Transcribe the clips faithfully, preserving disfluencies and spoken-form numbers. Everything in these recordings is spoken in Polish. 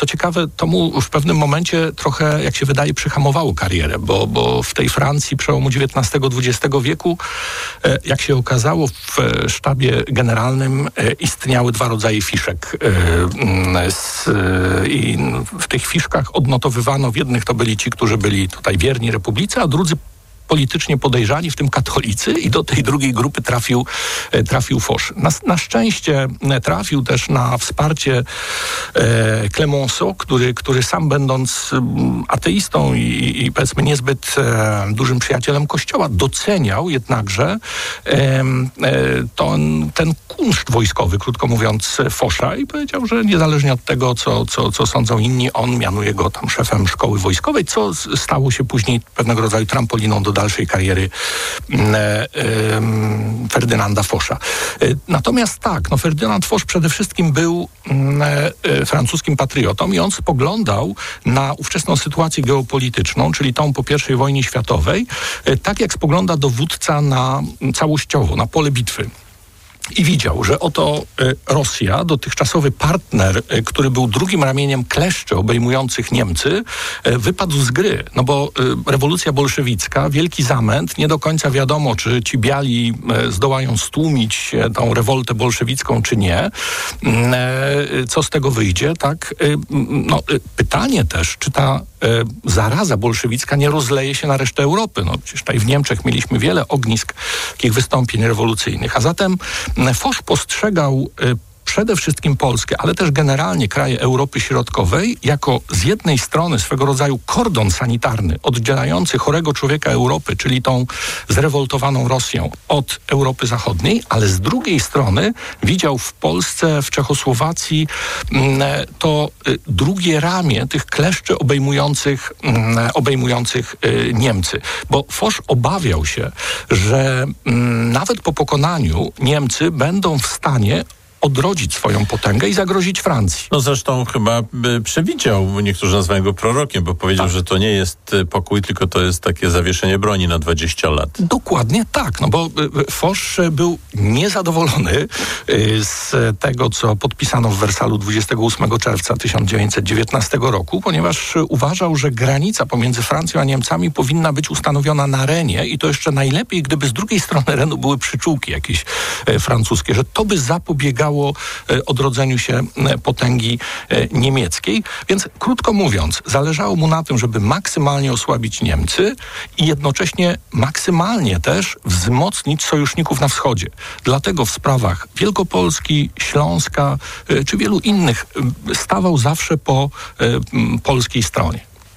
to ciekawe, to mu w pewnym momencie trochę, jak się wydaje, przyhamowało karierę, bo, bo w tej Francji przełomu dziewiętnastego dwudziestego wieku, jak się okazało, w sztabie generalnym istniały dwa rodzaje fiszek. I w tych fiszkach odnotowywano, w jednych to byli ci, którzy byli tutaj wierni republice, a drudzy politycznie podejrzani, w tym katolicy, i do tej drugiej grupy trafił, trafił Foch. Na, na szczęście trafił też na wsparcie e, Clemenceau, który, który sam będąc ateistą i, i powiedzmy niezbyt e, dużym przyjacielem Kościoła, doceniał jednakże e, e, ten, ten kunszt wojskowy, krótko mówiąc, Focha, i powiedział, że niezależnie od tego, co, co, co sądzą inni, on mianuje go tam szefem szkoły wojskowej, co stało się później pewnego rodzaju trampoliną do dalszej kariery e, e, Ferdynanda Focha. E, natomiast tak, no Ferdynand Foch przede wszystkim był e, e, francuskim patriotą i on spoglądał na ówczesną sytuację geopolityczną, czyli tą po pierwszej wojnie światowej, e, tak jak spogląda dowódca na całościowo, na pole bitwy. I widział, że oto Rosja, dotychczasowy partner, który był drugim ramieniem kleszczy obejmujących Niemcy, wypadł z gry. No bo rewolucja bolszewicka, wielki zamęt, nie do końca wiadomo, czy ci biali zdołają stłumić tą rewoltę bolszewicką, czy nie. Co z tego wyjdzie, tak? No, pytanie też, czy ta zaraza bolszewicka nie rozleje się na resztę Europy. No przecież tutaj w Niemczech mieliśmy wiele ognisk takich wystąpień rewolucyjnych. A zatem Foch postrzegał przede wszystkim Polskę, ale też generalnie kraje Europy Środkowej jako z jednej strony swego rodzaju kordon sanitarny oddzielający chorego człowieka Europy, czyli tą zrewoltowaną Rosją, od Europy Zachodniej, ale z drugiej strony widział w Polsce, w Czechosłowacji to drugie ramię tych kleszczy obejmujących, obejmujących Niemcy. Bo Foch obawiał się, że nawet po pokonaniu Niemcy będą w stanie odrodzić swoją potęgę i zagrozić Francji. No zresztą chyba przewidział, niektórzy nazywają go prorokiem, bo powiedział, tak, że to nie jest pokój, tylko to jest takie zawieszenie broni na dwadzieścia lat. Dokładnie tak, no bo Foch był niezadowolony z tego, co podpisano w Wersalu dwudziestego ósmego czerwca tysiąc dziewięćset dziewiętnastego roku, ponieważ uważał, że granica pomiędzy Francją a Niemcami powinna być ustanowiona na Renie i to jeszcze najlepiej, gdyby z drugiej strony Renu były przyczółki jakieś francuskie, że to by zapobiegało odrodzeniu się potęgi niemieckiej. Więc krótko mówiąc, zależało mu na tym, żeby maksymalnie osłabić Niemcy i jednocześnie maksymalnie też wzmocnić sojuszników na wschodzie. Dlatego w sprawach Wielkopolski, Śląska czy wielu innych stawał zawsze po polskiej stronie.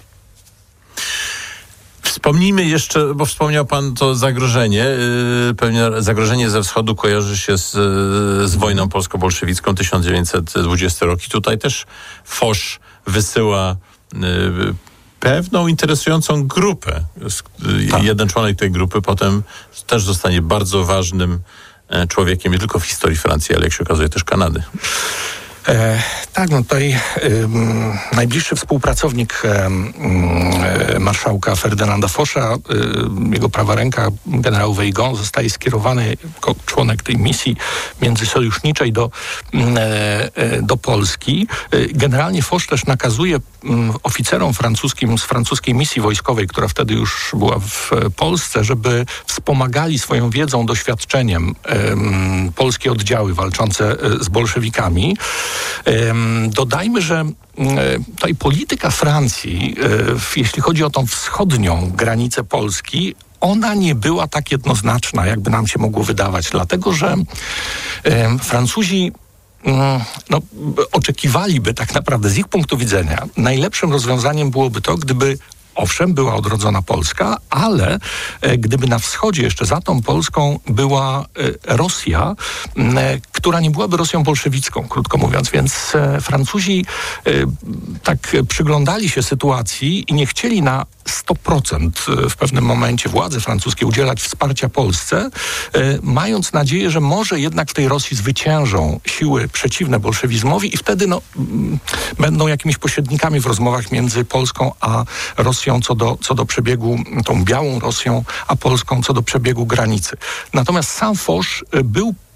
Wspomnijmy jeszcze, bo wspomniał pan to zagrożenie. Yy, pewnie zagrożenie ze wschodu kojarzy się z, z wojną polsko-bolszewicką tysiąc dziewięćset dwudziesty rok. I tutaj też Foch wysyła yy, pewną interesującą grupę. Tak. Jeden członek tej grupy potem też zostanie bardzo ważnym człowiekiem, nie tylko w historii Francji, ale jak się okazuje też Kanady. E, tak, no tutaj e, najbliższy współpracownik e, e, marszałka Ferdynanda Focha, e, jego prawa ręka, generał Weygand, zostaje skierowany jako członek tej misji międzysojuszniczej do, e, e, do Polski. E, generalnie Foch też nakazuje m, oficerom francuskim z francuskiej misji wojskowej, która wtedy już była w Polsce, żeby wspomagali swoją wiedzą, doświadczeniem e, m, polskie oddziały walczące z bolszewikami. Dodajmy, że tutaj polityka Francji, jeśli chodzi o tą wschodnią granicę Polski, ona nie była tak jednoznaczna, jakby nam się mogło wydawać, dlatego że Francuzi no, oczekiwaliby tak naprawdę z ich punktu widzenia, najlepszym rozwiązaniem byłoby to, gdyby owszem, była odrodzona Polska, ale e, gdyby na wschodzie jeszcze za tą Polską była e, Rosja, e, która nie byłaby Rosją bolszewicką, krótko mówiąc. Więc e, Francuzi e, tak przyglądali się sytuacji i nie chcieli na sto procent w pewnym momencie władze francuskie udzielać wsparcia Polsce, e, mając nadzieję, że może jednak w tej Rosji zwyciężą siły przeciwne bolszewizmowi i wtedy no, m, będą jakimiś pośrednikami w rozmowach między Polską a Rosją co do, co do przebiegu, tą białą Rosją, a Polską co do przebiegu granicy. Natomiast sam Foch był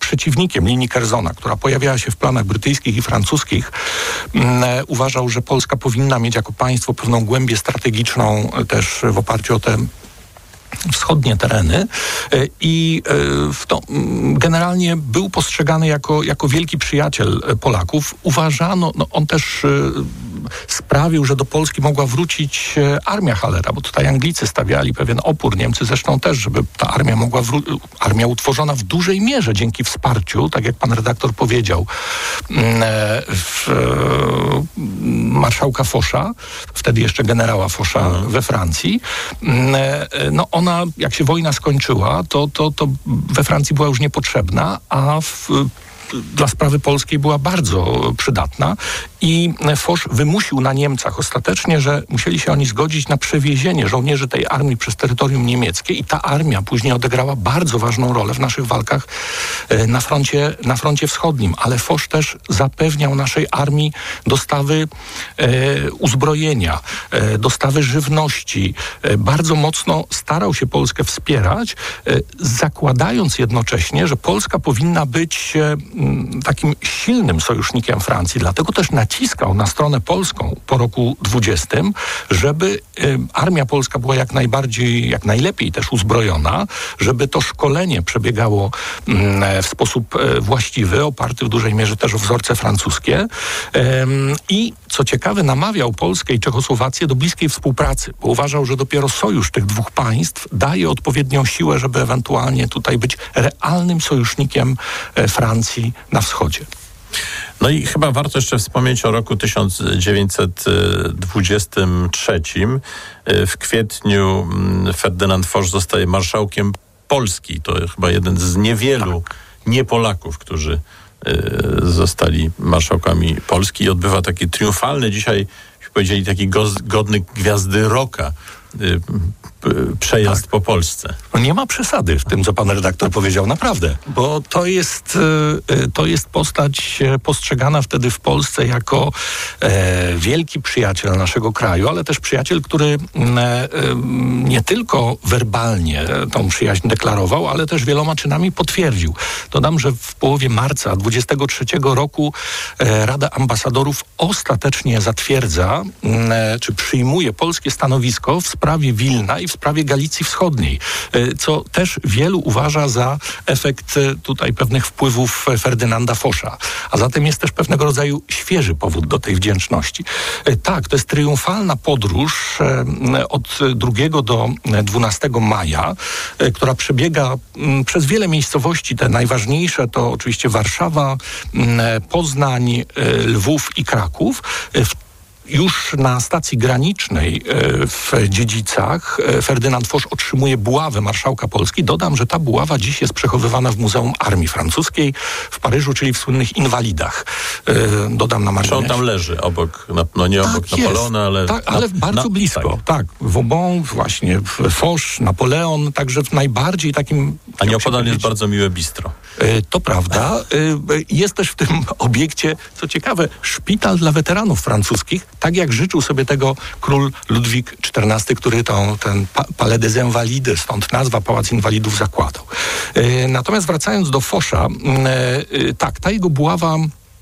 przeciwnikiem linii Curzona, która pojawiała się w planach brytyjskich i francuskich, uważał, że Polska powinna mieć jako państwo pewną głębię strategiczną też w oparciu o te wschodnie tereny i to generalnie był postrzegany jako, jako wielki przyjaciel Polaków. Uważano, no on też sprawił, że do Polski mogła wrócić armia Hallera, bo tutaj Anglicy stawiali pewien opór, Niemcy zresztą też, żeby ta armia mogła, wró- armia utworzona w dużej mierze dzięki wsparciu, tak jak pan redaktor powiedział, w, marszałka Fosza, wtedy jeszcze generała Fosza mhm. we Francji. No ona, jak się wojna skończyła, to, to, to we Francji była już niepotrzebna, a w dla sprawy polskiej była bardzo przydatna i Foch wymusił na Niemcach ostatecznie, że musieli się oni zgodzić na przewiezienie żołnierzy tej armii przez terytorium niemieckie i ta armia później odegrała bardzo ważną rolę w naszych walkach na froncie, na froncie wschodnim, ale Foch też zapewniał naszej armii dostawy e, uzbrojenia, e, dostawy żywności. E, bardzo mocno starał się Polskę wspierać, e, zakładając jednocześnie, że Polska powinna być e, takim silnym sojusznikiem Francji. Dlatego też naciskał na stronę polską po roku dwudziestym, żeby y, armia polska była jak najbardziej, jak najlepiej też uzbrojona, żeby to szkolenie przebiegało y, w sposób y, właściwy, oparty w dużej mierze też o wzorce francuskie. Y, I co ciekawe, namawiał Polskę i Czechosłowację do bliskiej współpracy, bo uważał, że dopiero sojusz tych dwóch państw daje odpowiednią siłę, żeby ewentualnie tutaj być realnym sojusznikiem y, Francji na wschodzie. No i chyba warto jeszcze wspomnieć o roku tysiąc dziewięćset dwudziestym trzecim. W kwietniu Ferdynand Foch zostaje marszałkiem Polski. To chyba jeden z niewielu tak. nie-Polaków, którzy zostali marszałkami Polski i odbywa taki triumfalny dzisiaj, powiedzieli, taki godny gwiazdy rocka przejazd tak. po Polsce. No nie ma przesady w tym, co pan redaktor powiedział, naprawdę, bo to jest, to jest postać postrzegana wtedy w Polsce jako e, wielki przyjaciel naszego kraju, ale też przyjaciel, który e, nie tylko werbalnie tą przyjaźń deklarował, ale też wieloma czynami potwierdził. Dodam, że w połowie marca dwudziestego trzeciego roku e, Rada Ambasadorów ostatecznie zatwierdza, e, czy przyjmuje polskie stanowisko w sprawie Wilna i w sprawie Galicji Wschodniej, co też wielu uważa za efekt tutaj pewnych wpływów Ferdynanda Fosza. A zatem jest też pewnego rodzaju świeży powód do tej wdzięczności. Tak, to jest triumfalna podróż od drugiego do dwunastego maja, która przebiega przez wiele miejscowości. Te najważniejsze to oczywiście Warszawa, Poznań, Lwów i Kraków. W Już na stacji granicznej w Dziedzicach Ferdynand Foch otrzymuje buławę marszałka Polski. Dodam, że ta buława dziś jest przechowywana w Muzeum Armii Francuskiej w Paryżu, czyli w słynnych Inwalidach. Dodam na marginesie. Czy on tam leży obok, no nie obok tak Napoleona, ale... Tak, ale na, bardzo na, blisko. Tak, tak. Vauban, właśnie Foch, Napoleon, także w najbardziej takim... A nieopodal jest bardzo miłe bistro. To prawda. Jest też w tym obiekcie, co ciekawe, szpital dla weteranów francuskich, tak jak życzył sobie tego król Ludwik czternasty, który tą, ten Palais des Invalides, stąd nazwa Pałac Inwalidów, zakładał. Natomiast wracając do Fosza, tak, ta jego buława,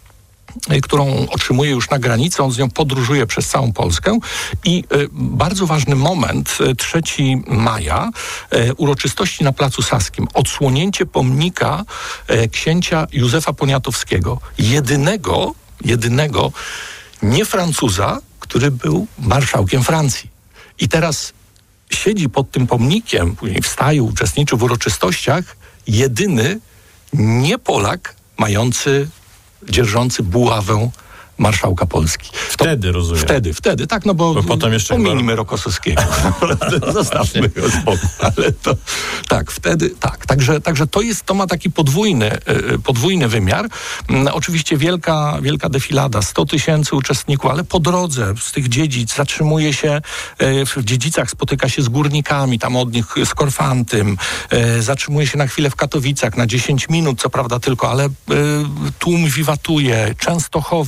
którą otrzymuje już na granicy, on z nią podróżuje przez całą Polskę i y, bardzo ważny moment, trzeciego maja, y, uroczystości na Placu Saskim, odsłonięcie pomnika y, księcia Józefa Poniatowskiego, jedynego, jedynego nie Francuza, który był marszałkiem Francji. I teraz siedzi pod tym pomnikiem, później wstaje, uczestniczył w uroczystościach, jedyny nie Polak mający dzierżący buławę marszałka Polski. Wtedy, to, rozumiem. Wtedy, wtedy, tak, no bo, bo potem jeszcze pominimy Rokossowskiego. Zostawmy go spokój. Ale to, tak, wtedy, tak. Także, także to jest, to ma taki podwójny, podwójny wymiar. Oczywiście wielka, wielka defilada, sto tysięcy uczestników, ale po drodze z tych dziedzic zatrzymuje się w Dziedzicach, spotyka się z górnikami, tam od nich z Korfantym, zatrzymuje się na chwilę w Katowicach, na dziesięć minut, co prawda tylko, ale tłum wiwatuje, Częstochowa,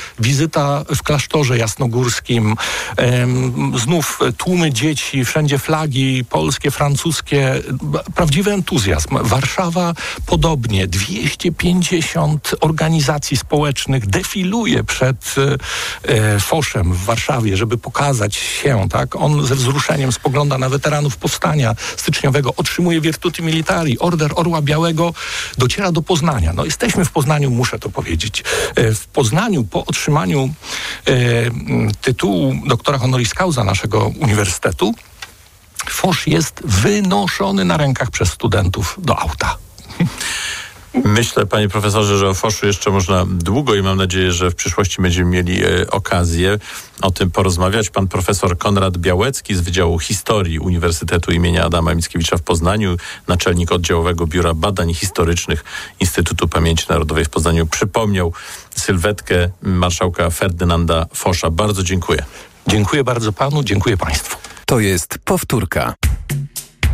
wizyta w klasztorze jasnogórskim, znów tłumy dzieci, wszędzie flagi polskie, francuskie, prawdziwy entuzjazm. Warszawa podobnie, dwieście pięćdziesiąt organizacji społecznych defiluje przed Foszem w Warszawie, żeby pokazać się, tak? On ze wzruszeniem spogląda na weteranów powstania styczniowego, otrzymuje Virtuti Militari, Order Orła Białego, dociera do Poznania. No jesteśmy w Poznaniu, muszę to powiedzieć. W Poznaniu po otrzymaniu e, tytułu doktora honoris causa naszego uniwersytetu Fosz jest wynoszony na rękach przez studentów do auta. Myślę, panie profesorze, że o Foszu jeszcze można długo i mam nadzieję, że w przyszłości będziemy mieli e, okazję o tym porozmawiać. Pan profesor Konrad Białecki z Wydziału Historii Uniwersytetu imienia Adama Mickiewicza w Poznaniu, naczelnik Oddziałowego Biura Badań Historycznych Instytutu Pamięci Narodowej w Poznaniu, przypomniał sylwetkę marszałka Ferdynanda Fosza. Bardzo dziękuję. Dziękuję bardzo panu, dziękuję państwu. To jest powtórka.